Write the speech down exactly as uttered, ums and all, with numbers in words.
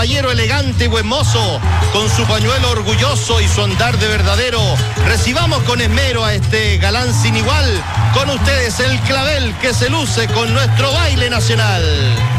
caballero elegante y buen mozo, con su pañuelo orgulloso y su andar de verdadero, recibamos con esmero a este galán sin igual. Con ustedes el clavel que se luce con nuestro baile nacional.